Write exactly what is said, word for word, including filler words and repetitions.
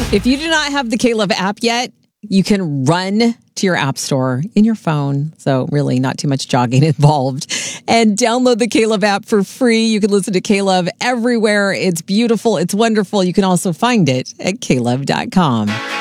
If you do not have the K-Love app yet, you can run to your app store in your phone. So really not too much jogging involved. And download the K-Love app for free. You can listen to K-Love everywhere. It's beautiful. It's wonderful. You can also find it at K Love dot com.